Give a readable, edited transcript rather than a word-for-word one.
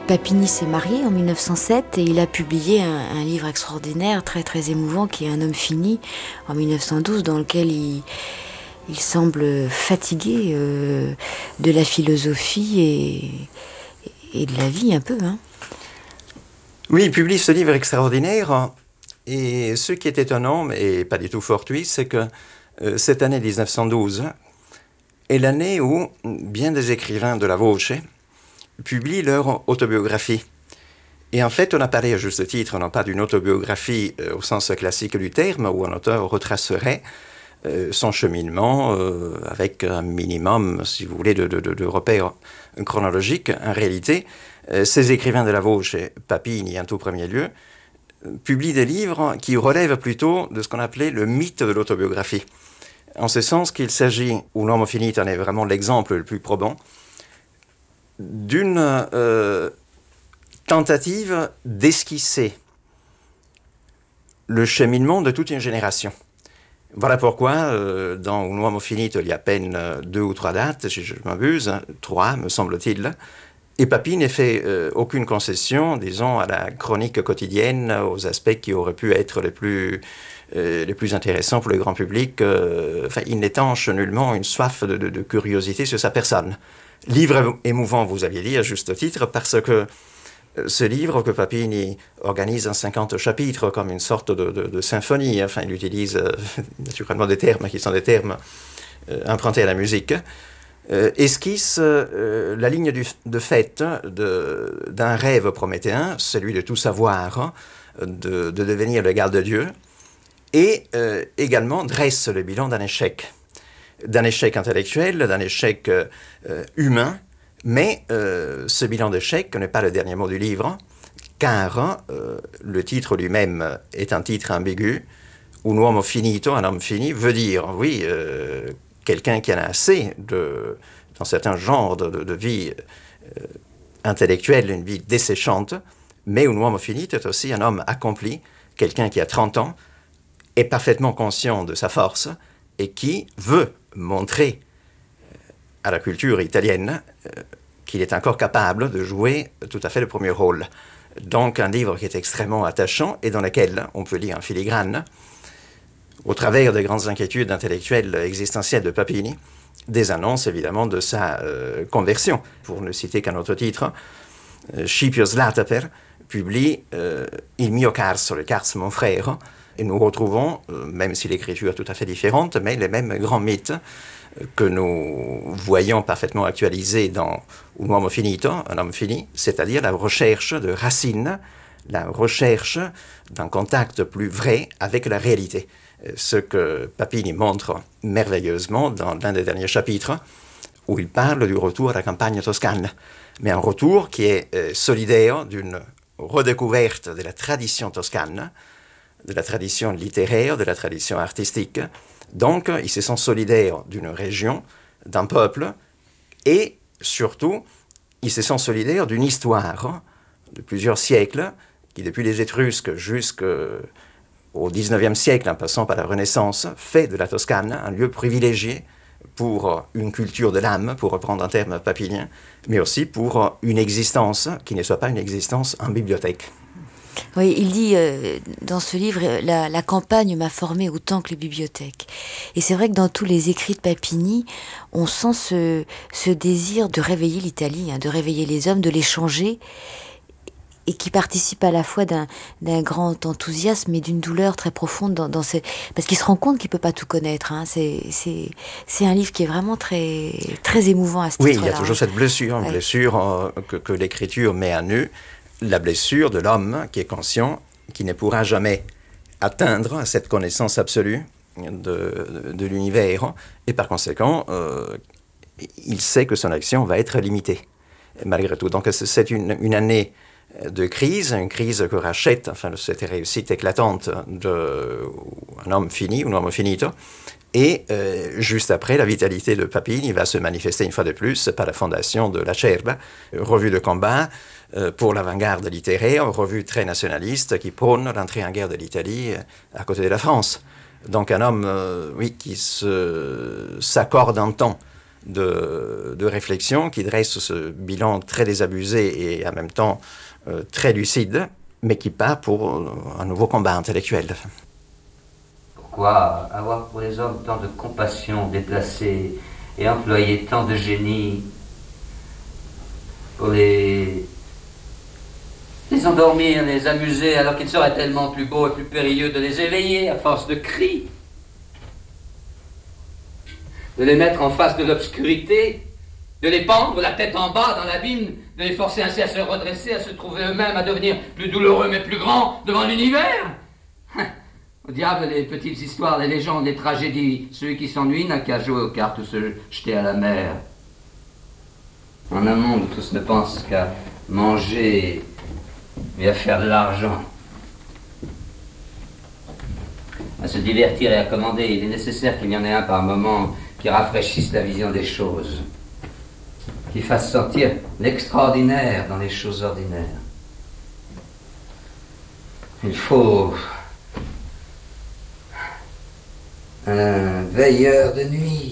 Papini s'est marié en 1907 et il a publié un livre extraordinaire, très très émouvant, qui est Un homme fini, en 1912, dans lequel il semble fatigué de la philosophie et de la vie un peu. Hein. Oui, il publie ce livre extraordinaire et ce qui est étonnant, et pas du tout fortuit, c'est que cette année 1912 est l'année où bien des écrivains de la Voce publient leur autobiographie. Et en fait, on a parlé à juste titre, non pas d'une autobiographie au sens classique du terme, où un auteur retracerait son cheminement avec un minimum, si vous voulez, de repères chronologiques. En réalité, ces écrivains de la Voce, Papini en tout premier lieu, publient des livres qui relèvent plutôt de ce qu'on appelait le mythe de l'autobiographie. En ce sens qu'il s'agit, où L'Uomo Finito en est vraiment l'exemple le plus probant, d'une tentative d'esquisser le cheminement de toute une génération. Voilà pourquoi, dans L'Uomo Finito, il y a à peine 2 ou 3 dates, si je m'abuse, 3 me semble-t-il, et Papini ne fait aucune concession, disons, à la chronique quotidienne, aux aspects qui auraient pu être les plus intéressants pour le grand public. Il n'étanche nullement une soif de curiosité sur sa personne. Livre émouvant, vous aviez dit, à juste titre, parce que ce livre que Papini organise en 50 chapitres comme une sorte de symphonie, il utilise naturellement des termes qui sont des termes empruntés à la musique, esquisse la ligne de fait d'un rêve prométhéen, celui de tout savoir, de devenir le garde de Dieu, et également dresse le bilan d'un échec intellectuel, d'un échec humain, mais ce bilan d'échec n'est pas le dernier mot du livre, car le titre lui-même est un titre ambigu, Un uomo finito, un homme fini, veut dire, oui, quelqu'un qui en a assez dans certains genres de vie intellectuelle, une vie desséchante, mais un uomo finito est aussi un homme accompli, quelqu'un qui a 30 ans, est parfaitement conscient de sa force et qui veut montrer à la culture italienne qu'il est encore capable de jouer tout à fait le premier rôle. Donc un livre qui est extrêmement attachant et dans lequel on peut lire en filigrane, au travers des grandes inquiétudes intellectuelles existentielles de Papini, des annonces évidemment de sa conversion. Pour ne citer qu'un autre titre, Scipio Slataper publie Il mio Carso, le Carso mon frère, et nous retrouvons, même si l'écriture est tout à fait différente, mais les mêmes grands mythes que nous voyons parfaitement actualisés dans Un uomo finito, un homme fini, c'est-à-dire la recherche de racines, la recherche d'un contact plus vrai avec la réalité. Ce que Papini montre merveilleusement dans l'un des derniers chapitres, où il parle du retour à la campagne toscane, mais un retour qui est solidaire d'une redécouverte de la tradition toscane, de la tradition littéraire, de la tradition artistique. Donc, ils se sont solidaires d'une région, d'un peuple, et surtout, ils se sont solidaires d'une histoire de plusieurs siècles, qui depuis les Étrusques jusqu'au XIXe siècle, en passant par la Renaissance, fait de la Toscane un lieu privilégié pour une culture de l'âme, pour reprendre un terme papinien, mais aussi pour une existence qui ne soit pas une existence en bibliothèque. Oui, il dit dans ce livre, la campagne m'a formé autant que les bibliothèques. Et c'est vrai que dans tous les écrits de Papini, on sent ce désir de réveiller l'Italie, de réveiller les hommes, de les changer, et qui participe à la fois d'un grand enthousiasme et d'une douleur très profonde parce qu'il se rend compte qu'il ne peut pas tout connaître. Hein. C'est un livre qui est vraiment très, très émouvant à ce titre-là. Oui, il y a toujours cette blessure, une blessure que l'écriture met à nu, la blessure de l'homme qui est conscient, qui ne pourra jamais atteindre cette connaissance absolue de l'univers, et par conséquent, il sait que son action va être limitée, malgré tout. Donc c'est une année de crise, une crise que rachète cette réussite éclatante d'un homme fini, un uomo finito, et juste après, la vitalité de Papini va se manifester une fois de plus par la fondation de l'Acerba, revue de combat pour l'avant-garde littéraire, revue très nationaliste qui prône l'entrée en guerre de l'Italie à côté de la France. Donc un homme qui s'accorde un temps de réflexion qui dresse ce bilan très désabusé et en même temps très lucide, mais qui part pour un nouveau combat intellectuel. Pourquoi avoir pour les hommes tant de compassion déplacée et employer tant de génie pour les endormir, les amuser, alors qu'il serait tellement plus beau et plus périlleux de les éveiller à force de cris, de les mettre en face de l'obscurité, de les pendre la tête en bas dans l'abîme, de les forcer ainsi à se redresser, à se trouver eux-mêmes, à devenir plus douloureux mais plus grands devant l'univers. Au diable, les petites histoires, les légendes, les tragédies. Celui qui s'ennuie n'a qu'à jouer aux cartes ou se jeter à la mer. En un monde où tous ne pensent qu'à manger et à faire de l'argent, à se divertir et à commander, il est nécessaire qu'il y en ait un par moment qui rafraîchisse la vision des choses, qui fasse sentir l'extraordinaire dans les choses ordinaires. Il faut un veilleur de nuit